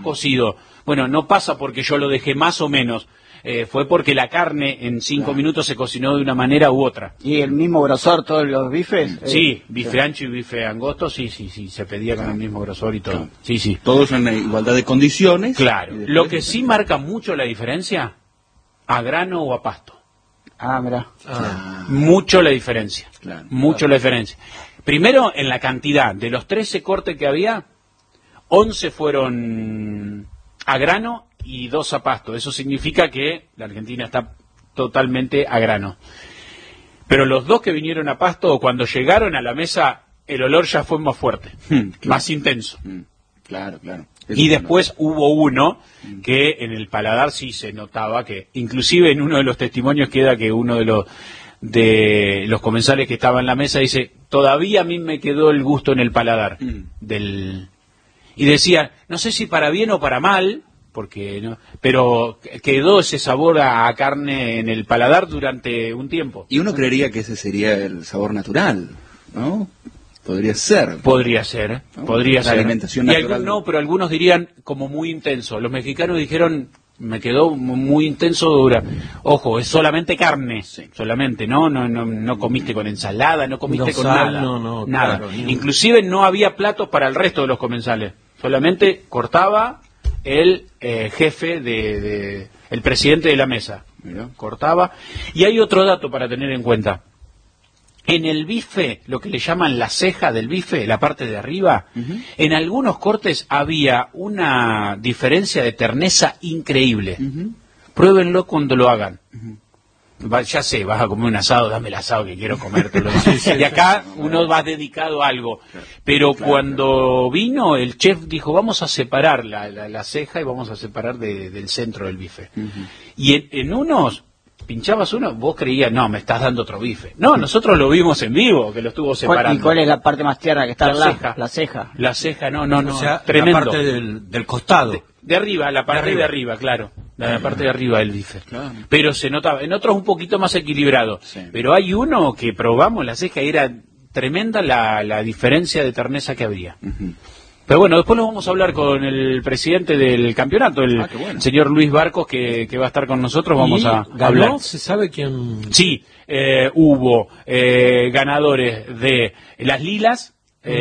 cocido. Bueno, no pasa porque yo lo dejé más o menos. Fue porque la carne en 5 minutos se cocinó de una manera u otra. ¿Y el mismo grosor todos los bifes? Sí, bife ancho y bife angosto, sí, se pedía con el mismo grosor y todo. Claro. Sí. Todos en igualdad de condiciones. Claro. Lo que sí marca mucho la diferencia, a grano o a pasto. Mirá. Mucho la diferencia. Claro. Mucho la diferencia. Primero, en la cantidad. De los 13 cortes que había, 11 fueron a grano y 2 a pasto. Eso significa que la Argentina está totalmente a grano. Pero los 2 que vinieron a pasto, cuando llegaron a la mesa, el olor ya fue más fuerte, más intenso. Claro. Y después hubo uno que en el paladar sí se notaba que, inclusive en uno de los testimonios queda que uno de los comensales que estaba en la mesa dice, todavía a mí me quedó el gusto en el paladar y decía, no sé si para bien o para mal, porque no, pero quedó ese sabor a carne en el paladar durante un tiempo. Y uno creería que ese sería el sabor natural, ¿no? Podría ser, ¿no? Podría ser. Alimentación natural. Pero algunos dirían como muy intenso. Los mexicanos dijeron, me quedó muy intenso dura. Ojo, es solamente carne, solamente, no comiste con ensalada, no comiste con nada. Nada. Claro, Inclusive no había platos para el resto de los comensales. Solamente cortaba el jefe el presidente de la mesa. Mirá. Cortaba. Y hay otro dato para tener en cuenta. En el bife, lo que le llaman la ceja del bife, la parte de arriba, en algunos cortes había una diferencia de terneza increíble. Pruébenlo cuando lo hagan. Ya sé, vas a comer un asado, dame el asado que quiero comértelo. Y acá uno va dedicado a algo. Pero cuando vino, el chef dijo, vamos a separar la ceja y vamos a separar del centro del bife. Y en unos... pinchabas uno, vos creías, no, me estás dando otro bife. No, nosotros lo vimos en vivo, que lo estuvo separando. ¿Y cuál es la parte más tierna que está? La ceja. La ceja. La ceja, no, O sea, tremendo. la parte del costado. De arriba, la parte de arriba, claro. La parte de arriba del bife. Claro. Pero se notaba, en otros un poquito más equilibrado. Sí. Pero hay uno que probamos la ceja y era tremenda la diferencia de terneza que había. Pero bueno, después lo vamos a hablar con el presidente del campeonato, el señor Luis Barcos, que va a estar con nosotros. Vamos a hablar. ¿Se sabe quién? Sí, hubo ganadores de las lilas,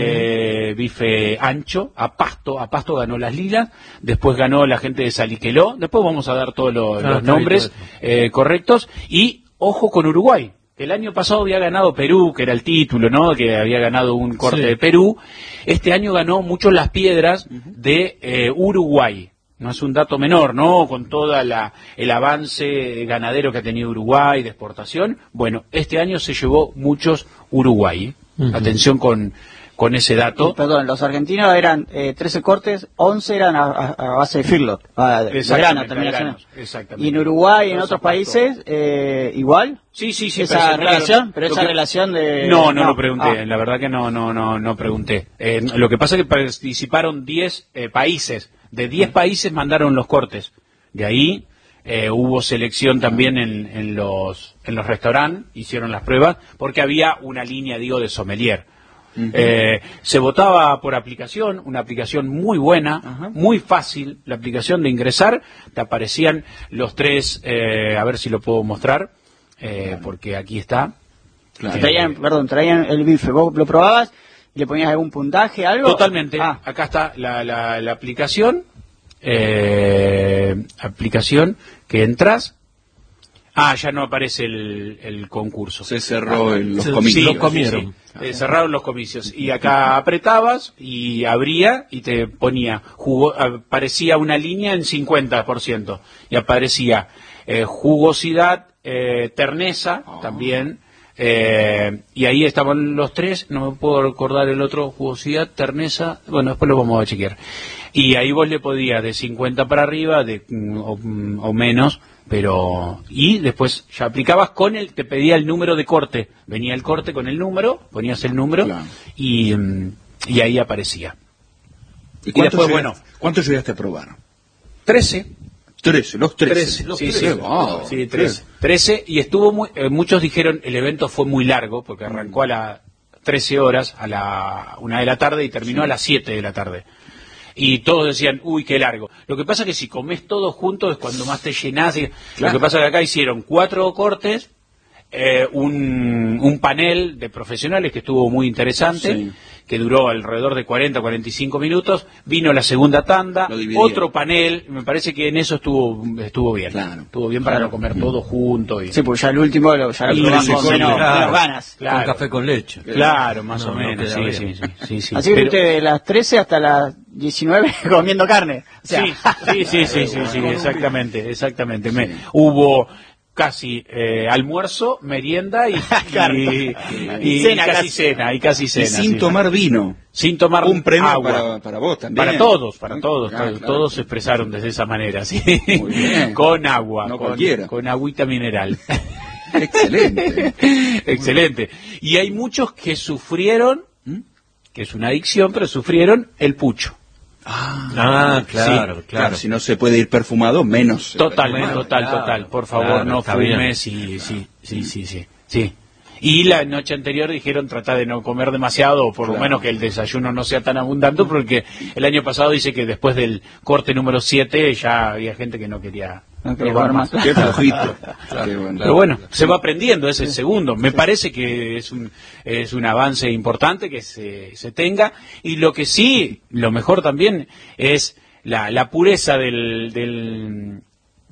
bife ancho, a pasto ganó las lilas, después ganó la gente de Saliqueló, después vamos a dar todos los nombres correctos, y ojo con Uruguay. El año pasado había ganado Perú, que era el título, ¿no? Que había ganado un corte de Perú. Este año ganó mucho Las Piedras de Uruguay. No es un dato menor, ¿no? Con todo el avance ganadero que ha tenido Uruguay de exportación. Bueno, este año se llevó muchos Uruguay. Atención con ese dato. Perdón, los argentinos eran 13 cortes, 11 eran a base de firlot. De grano, exactamente. Y en Uruguay y en otros países, igual. Sí. Esa relación, pero esa relación de... No lo pregunté, la verdad que no pregunté. Lo que pasa es que participaron 10 países. De 10 países mandaron los cortes. De ahí hubo selección también en los restaurantes, hicieron las pruebas, porque había una línea, de sommelier. Se votaba por aplicación, una aplicación muy buena, muy fácil, la aplicación de ingresar, te aparecían los 3, a ver si lo puedo mostrar, porque aquí está. Traían el bife, vos lo probabas y le ponías algún puntaje, algo. Totalmente, acá está la aplicación, aplicación que entras. Ya no aparece el concurso. Se cerró los comicios. Los comieron. Sí. Cerraron los comicios. Y acá apretabas y abría y te ponía, aparecía una línea en 50%. Y aparecía jugosidad, terneza también. Y ahí estaban los 3, no me puedo recordar el otro, jugosidad, terneza, bueno, después lo vamos a chequear. Y ahí vos le podías de 50 para arriba o menos, pero... Y después ya aplicabas te pedía el número de corte, venía el corte con el número, ponías el número y ahí aparecía. ¿Y después, cuánto llegaste a probar? 13. 13, los 13. Sí, 13, y estuvo muchos dijeron el evento fue muy largo, porque arrancó a las 13 horas, a la 1 de la tarde y terminó a las 7 de la tarde. y todos decían, uy, qué largo. Lo que pasa es que si comes todos juntos es cuando más te llenás. Claro. Lo que pasa es que acá hicieron 4 cortes, un panel de profesionales que estuvo muy interesante, sí, que duró alrededor de 40-45 minutos, vino la segunda tanda, otro panel, me parece que en eso estuvo bien, claro, estuvo bien para no comer todo junto. Y... Sí, pues ya el último lo probamos con menos ganas. Claro. Con café con leche. Claro, más o menos, sí. Así que usted de las 13 hasta las 19 comiendo carne. O sea. Sí, exactamente. Hubo casi almuerzo, merienda y cena. Y sin tomar vino. Sin tomar un premio agua. Para vos también. Para todos. Claro. Todos se expresaron desde esa manera, sí. Muy bien. Con agua. No cualquiera. Con agüita mineral. Excelente. Excelente. Y hay muchos que sufrieron, que es una adicción, pero sufrieron el pucho. Claro. Si no se puede ir perfumado, menos. Total. Por favor, no fumes. Sí. Y la noche anterior dijeron tratar de no comer demasiado, o por lo menos que el desayuno no sea tan abundante, porque el año pasado dice que después del corte número 7 ya había gente que no quería probar más. Qué flojito. Pero bueno, se va aprendiendo, es el segundo. Me parece que es un avance importante que se tenga, y lo que sí, lo mejor también es la pureza del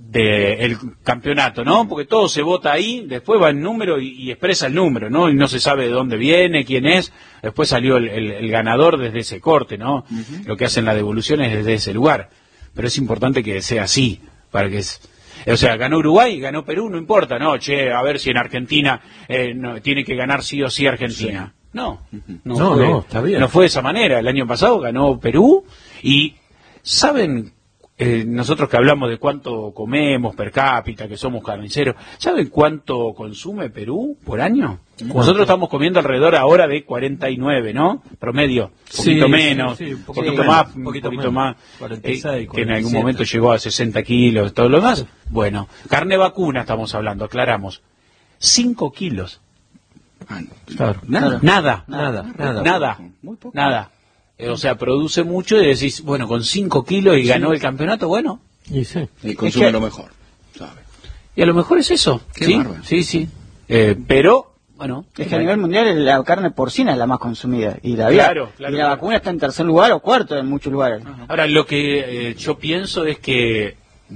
campeonato, ¿no? Porque todo se vota ahí, después va el número y expresa el número, ¿no? Y no se sabe de dónde viene, quién es. Después salió el ganador desde ese corte, ¿no? Lo que hacen la devolución es desde ese lugar. Pero es importante que sea así, para que o sea, ganó Uruguay, ganó Perú, no importa, ¿no? A ver si en Argentina tiene que ganar sí o sí Argentina. Sí. No, está bien. No fue de esa manera. El año pasado ganó Perú y, ¿saben? Nosotros que hablamos de cuánto comemos per cápita, que somos carniceros, ¿saben cuánto consume Perú por año? Nosotros estamos comiendo alrededor ahora de 49, ¿no? Promedio, poquito menos, un poquito más, 46, que en algún momento llegó a 60 kilos, todo lo demás. Bueno, carne vacuna estamos hablando, aclaramos. 5 kilos. Claro. Nada. Muy poco. Nada. O sea, produce mucho y decís, bueno, con 5 kilos y ganó el campeonato, bueno. Y consume lo mejor, ¿sabe? Y a lo mejor es eso. Sí. Pero, bueno. Es que a nivel mundial la carne porcina es la más consumida. Y la vacuna está en tercer lugar o cuarto en muchos lugares. Ahora, lo que yo pienso es que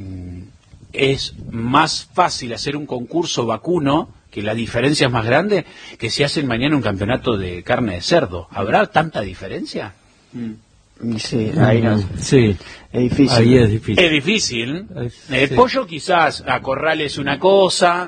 es más fácil hacer un concurso vacuno, que la diferencia es más grande, que si hacen mañana un campeonato de carne de cerdo. ¿Habrá tanta diferencia? Sí, ahí no. Sí. Es difícil. Ahí es difícil. Es difícil. El pollo quizás a corral es una cosa.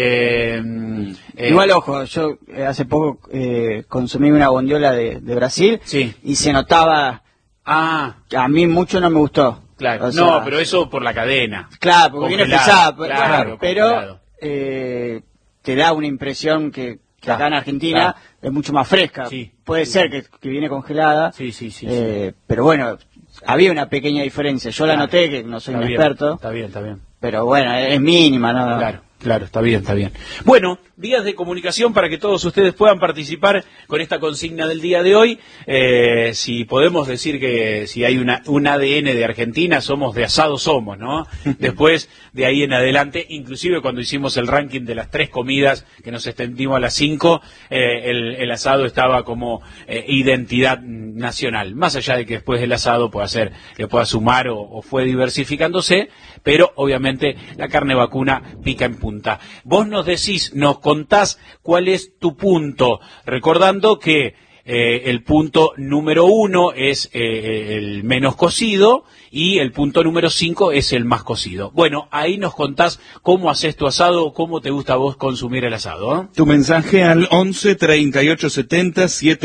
Igual, ojo, yo hace poco consumí una bondiola de Brasil, sí, y se notaba. A mí mucho no me gustó. Claro. O sea, pero eso por la cadena. Claro, porque viene pesada. Claro, pero te da una impresión que acá en Argentina es mucho más fresca. Sí. Puede ser que viene congelada. Sí. Pero bueno, había una pequeña diferencia. Yo la noté, que no soy un experto. Está bien. Pero bueno, es mínima, ¿no? Claro, está bien. Bueno, vías de comunicación para que todos ustedes puedan participar con esta consigna del día de hoy. Si podemos decir que si hay un ADN de Argentina, somos de asado, ¿no? Después, de ahí en adelante, inclusive cuando hicimos el ranking de las 3 comidas, que nos extendimos a las 5, el asado estaba como identidad nacional. Más allá de que después el asado le pueda sumar o fue diversificándose, pero obviamente la carne vacuna pica en punta. Vos nos contás cuál es tu punto, recordando que el punto número 1 es el menos cocido y el punto número 5 es el más cocido. Bueno, ahí nos contás cómo haces tu asado, cómo te gusta a vos consumir el asado, ¿eh? Tu mensaje al 11 38 70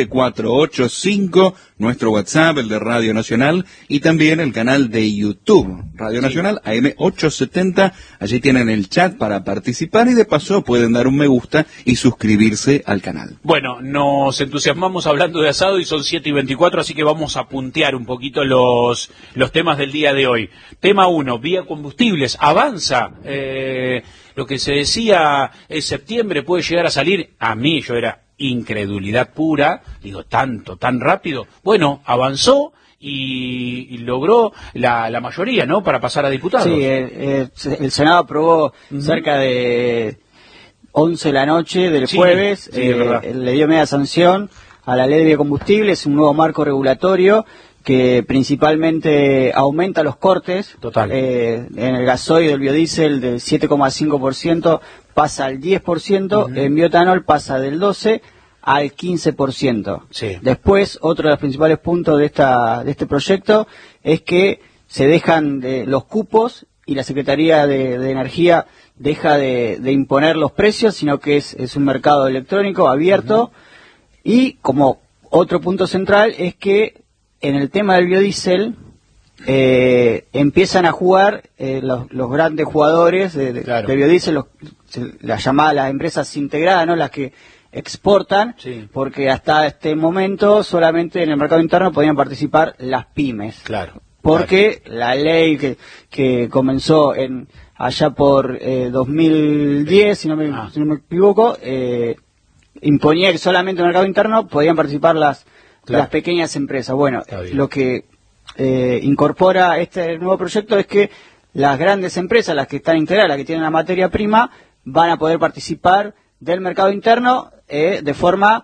7485, nuestro WhatsApp, el de Radio Nacional, y también el canal de YouTube, Radio Nacional, AM870. Allí tienen el chat para participar y de paso pueden dar un me gusta y suscribirse al canal. Bueno, nos entusiasmamos hablando de asado y son 7:24, así que vamos a puntear un poquito los temas del día de hoy. Tema 1, vía combustibles, avanza. Lo que se decía en septiembre puede llegar a salir. A mí, yo era incredulidad pura, digo, tan rápido. Bueno, avanzó y logró la mayoría, ¿no?, para pasar a diputados. Sí, el Senado aprobó cerca de 11 de la noche del jueves, le dio media sanción a la ley de biocombustibles, un nuevo marco regulatorio que principalmente aumenta los cortes. Total. En el gasoil del biodiesel del 7,5% pasa al 10%, en bioetanol pasa del 12% al 15%. Sí. Después, otro de los principales puntos de este proyecto es que se dejan los cupos y la Secretaría de Energía deja de imponer los precios, sino que es un mercado electrónico abierto. Y como otro punto central es que en el tema del biodiesel empiezan a jugar los grandes jugadores de biodiesel, las empresas integradas, ¿no?, las que exportan, porque hasta este momento solamente en el mercado interno podían participar las pymes. Claro. Porque la ley que comenzó allá por 2010, si no me equivoco, imponía que solamente en el mercado interno podían participar las pequeñas empresas. Bueno, lo que incorpora este nuevo proyecto es que las grandes empresas, las que están integradas, las que tienen la materia prima, van a poder participar del mercado interno de forma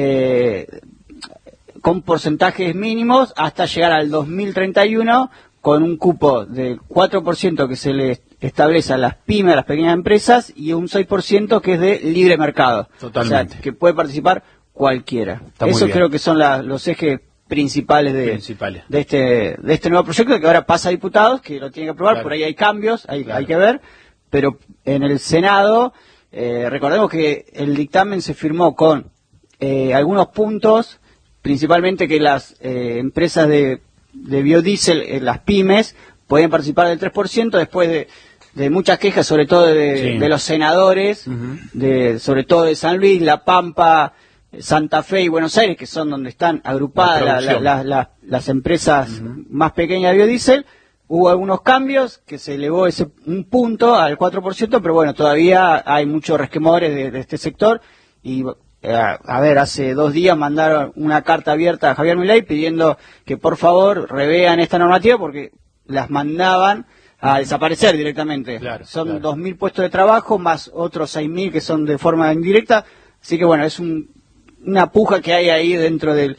con porcentajes mínimos hasta llegar al 2031 con un cupo del 4% que se le establece a las pymes, a las pequeñas empresas, y un 6% que es de libre mercado. Totalmente. O sea, que puede participar cualquiera. Eso creo que son los ejes principales de este nuevo proyecto, que ahora pasa a diputados, que lo tienen que aprobar. Por ahí hay cambios, hay que ver, pero en el Senado, recordemos que el dictamen se firmó con algunos puntos, principalmente que las empresas de biodiesel, las pymes, podían participar del 3%, después de muchas quejas, sobre todo de los senadores, sobre todo de San Luis, La Pampa, Santa Fe y Buenos Aires, que son donde están agrupadas las empresas más pequeñas de biodiesel. Hubo algunos cambios, que se elevó un punto al 4%, pero bueno, todavía hay muchos resquemores de este sector. Y hace 2 días mandaron una carta abierta a Javier Milei pidiendo que por favor revean esta normativa, porque las mandaban a desaparecer directamente. Son 2.000 puestos de trabajo, más otros 6.000 que son de forma indirecta. Así que bueno, es una puja que hay ahí dentro del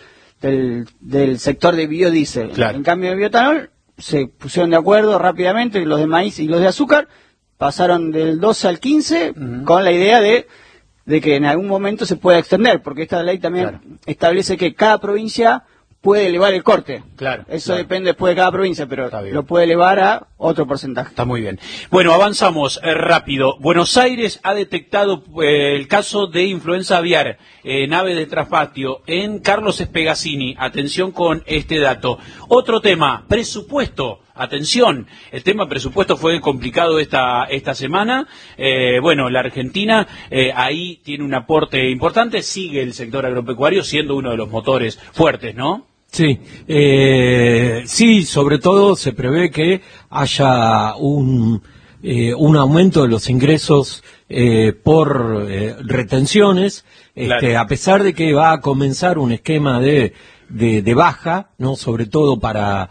sector de biodiesel. En cambio de bioetanol, se pusieron de acuerdo rápidamente, los de maíz y los de azúcar pasaron del 12 al 15 con la idea de que en algún momento se pueda extender, porque esta ley también establece que cada provincia puede elevar el corte. Eso depende después de cada provincia, pero lo puede elevar a otro porcentaje. Está muy bien. Bueno, avanzamos rápido. Buenos Aires ha detectado el caso de influenza aviar, ave de traspatio, en Carlos Espegazzini. Atención con este dato. Otro tema, presupuesto. Atención, el tema presupuesto fue complicado esta semana. Bueno, la Argentina ahí tiene un aporte importante, sigue el sector agropecuario siendo uno de los motores fuertes, ¿no? Sí, sí, sobre todo se prevé que haya un aumento de los ingresos por retenciones, a pesar de que va a comenzar un esquema de baja, no, sobre todo para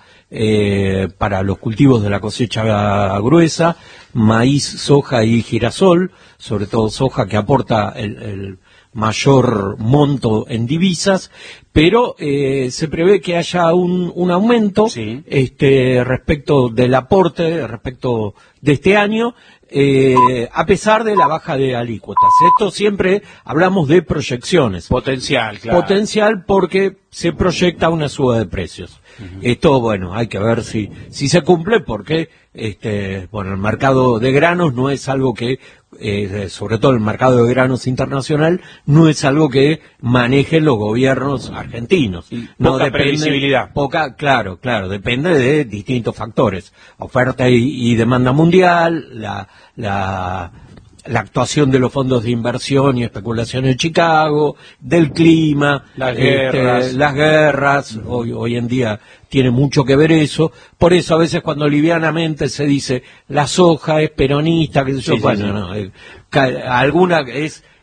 los cultivos de la cosecha gruesa, maíz, soja y girasol, sobre todo soja, que aporta el mayor monto en divisas, pero se prevé que haya un aumento respecto del aporte, respecto de este año, a pesar de la baja de alícuotas. Esto siempre hablamos de proyecciones. Potencial, claro. Potencial porque se proyecta una suba de precios. Esto, bueno, hay que ver si se cumple, porque el mercado de granos no es algo que, sobre todo el mercado de granos internacional, no es algo que manejen los gobiernos argentinos. No poca depende, previsibilidad. Claro, depende de distintos factores. Oferta y demanda mundial, la actuación de los fondos de inversión y especulación en Chicago, del clima, las guerras, hoy en día tiene mucho que ver eso. Por eso a veces cuando livianamente se dice la soja es peronista, qué sé yo, alguna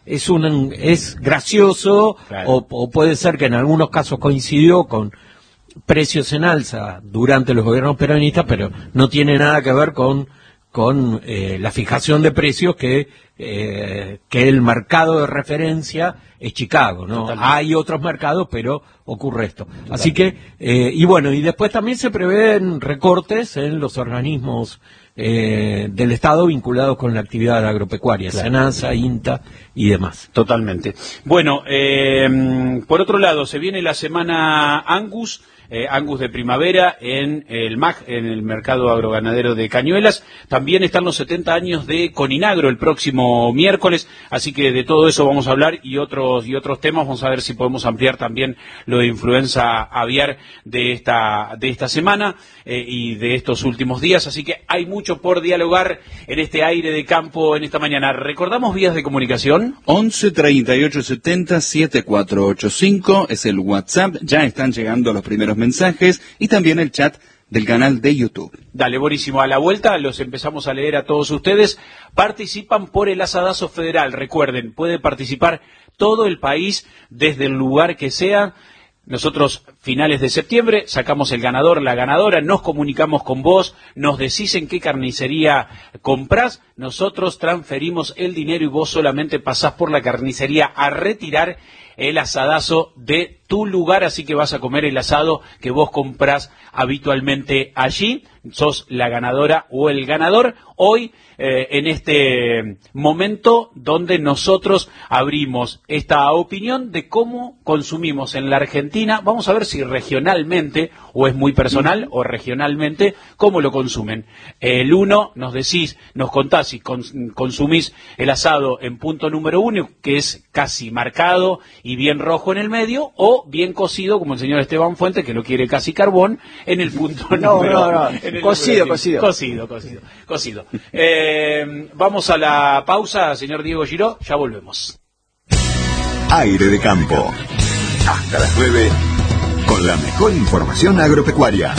es gracioso, o puede ser que en algunos casos coincidió con precios en alza durante los gobiernos peronistas, pero no tiene nada que ver con la fijación de precios que el mercado de referencia es Chicago, ¿no? Totalmente. Hay otros mercados, pero ocurre esto. Totalmente. Así que, y después también se prevén recortes en los organismos del Estado vinculados con la actividad agropecuaria, claro. SENASA, INTA y demás. Totalmente. Bueno, por otro lado, se viene la semana Angus de primavera en el MAG, en el mercado agroganadero de Cañuelas. También están los 70 años de Coninagro el próximo miércoles, así que de todo eso vamos a hablar y otros temas. Vamos a ver si podemos ampliar también lo de influenza aviar de esta semana y de estos últimos días, así que hay mucho por dialogar en este aire de campo en esta mañana. ¿Recordamos vías de comunicación? 11 38 70 7485 es el WhatsApp, ya están llegando los primeros mensajes y también el chat del canal de YouTube. Dale, buenísimo. A la vuelta los empezamos a leer a todos ustedes. Participan por el asadazo federal. Recuerden, puede participar todo el país desde el lugar que sea. Nosotros, finales de septiembre, sacamos el ganador, la ganadora, nos comunicamos con vos, nos decís en qué carnicería comprás, nosotros transferimos el dinero y vos solamente pasás por la carnicería a retirar el asadazo de tu lugar, así que vas a comer el asado que vos comprás habitualmente allí. Sos la ganadora o el ganador hoy en este momento donde nosotros abrimos esta opinión de cómo consumimos en la Argentina. Vamos a ver si regionalmente, o es muy personal, o regionalmente, cómo lo consumen. El 1, nos contás si consumís el asado en punto número 1, que es casi marcado y bien rojo en el medio, o bien cocido, como el señor Esteban Fuentes, que lo quiere casi carbón, en el punto número... No. Cocido. Vamos a la pausa, señor Diego Giró, ya volvemos. Aire de campo. Hasta las 9, con la mejor información agropecuaria.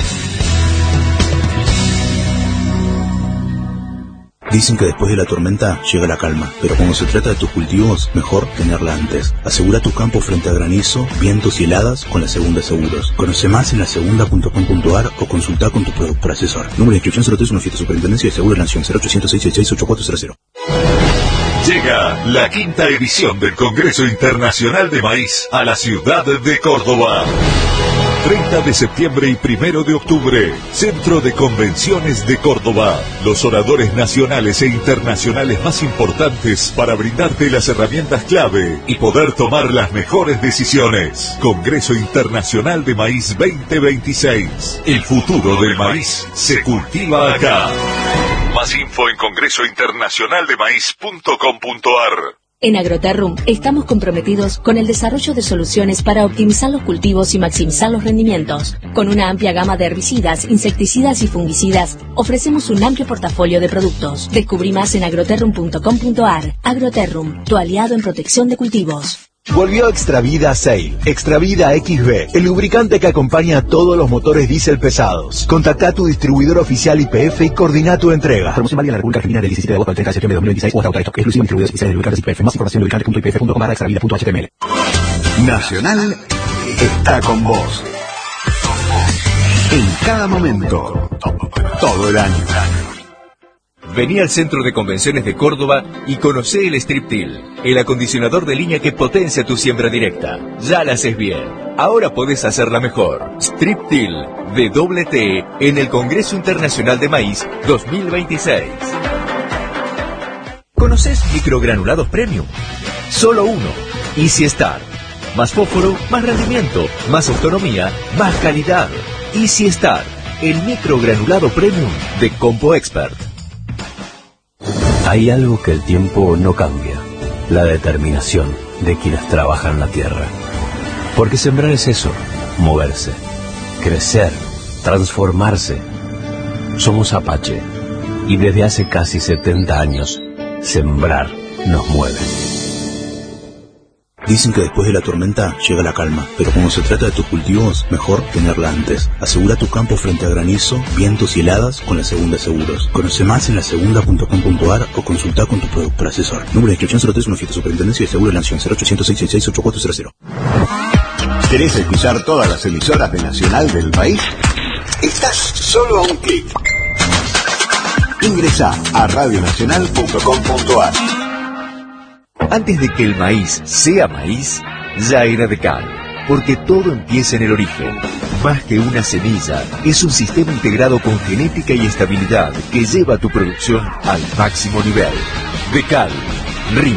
Dicen que después de la tormenta llega la calma, pero cuando se trata de tus cultivos, mejor tenerla antes. Asegura tu campo frente a granizo, vientos y heladas con la Segunda Seguros. Conoce más en lasegunda.com.ar o consulta con tu productor asesor. Número de inscripción 031 Superintendencia de Seguro de la Nación 0800 666 8400. Llega la 5ª edición del Congreso Internacional de Maíz a la ciudad de Córdoba. 30 de septiembre y 1 de octubre, Centro de Convenciones de Córdoba. Los oradores nacionales e internacionales más importantes para brindarte las herramientas clave y poder tomar las mejores decisiones. Congreso Internacional de Maíz 2026. El futuro del maíz se cultiva acá. Más info en congresointernacionaldemaíz.com.ar. En Agroterrum estamos comprometidos con el desarrollo de soluciones para optimizar los cultivos y maximizar los rendimientos. Con una amplia gama de herbicidas, insecticidas y fungicidas, ofrecemos un amplio portafolio de productos. Descubrí más en agroterrum.com.ar. Agroterrum, tu aliado en protección de cultivos. Volvió Extravida Sail, Extravida XB, el lubricante que acompaña a todos los motores diésel pesados. Contacta a tu distribuidor oficial YPF y coordina tu entrega. Promoción válida en la República Argentina del 17 de agosto al 30 de septiembre de 2026 o hasta autostock. Exclusivo distribuidores oficiales de lubricantes YPF. Más información en lubricante.ypf.com/extravida.html. Nacional está con vos. En cada momento. Todo el año. Vení al Centro de Convenciones de Córdoba y conocé el Striptil, el acondicionador de línea que potencia tu siembra directa. Ya la haces bien, ahora podés hacerla mejor. Striptil de T en el Congreso Internacional de Maíz 2026. ¿Conocés microgranulados premium? Solo uno, Easy Star. Más fósforo, más rendimiento, más autonomía, más calidad. Easy Star, el microgranulado premium de Compo Expert. Hay algo que el tiempo no cambia, la determinación de quienes trabajan la tierra. Porque sembrar es eso, moverse, crecer, transformarse. Somos Apache, y desde hace casi 70 años, sembrar nos mueve. Dicen que después de la tormenta llega la calma, pero cuando se trata de tus cultivos, mejor tenerla antes. Asegura tu campo frente a granizo, vientos y heladas con la Segunda Seguros. Conoce más en lasegunda.com.ar o consulta con tu productor asesor. Número de inscripción 031 Superintendencia de Seguro de la Nación 0800 666 8400. ¿Querés escuchar todas las emisoras de Nacional del país? Estás solo a un clic. Ingresá a radionacional.com.ar. Antes de que el maíz sea maíz, ya era Decal, porque todo empieza en el origen. Más que una semilla, es un sistema integrado con genética y estabilidad que lleva tu producción al máximo nivel. Decal, rinde.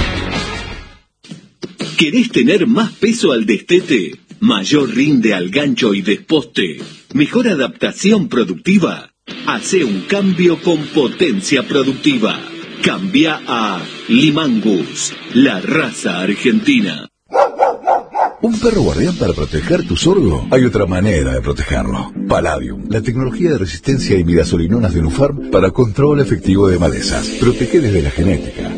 ¿Querés tener más peso al destete? ¿Mayor rinde al gancho y desposte? ¿Mejor adaptación productiva? Hace un cambio con potencia productiva. Cambia a Limangus, la raza argentina. ¿Un perro guardián para proteger tu sorgo? Hay otra manera de protegerlo. Palladium, la tecnología de resistencia a imidazolinonas de Nufarm para control efectivo de malezas. Protege desde la genética.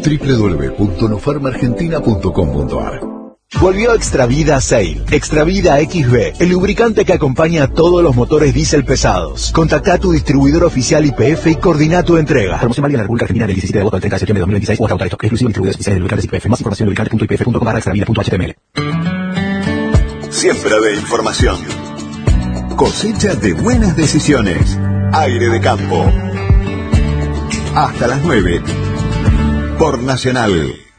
www.nufarmargentina.com.ar. Volvió Extravida Sail, Extravida XB, el lubricante que acompaña a todos los motores diésel pesados. Contactá a tu distribuidor oficial YPF y coordina tu entrega. Promoción válida en la República Argentina del 17 de agosto al 30 de septiembre de 2026 o hasta agotar esto. Exclusivo distribuidores oficiales de lubricantes YPF. Más información en lubricante.ypf.com/extravida.html. Siembra de información. Cosecha de buenas decisiones. Aire de campo. Hasta las 9. Por Nacional.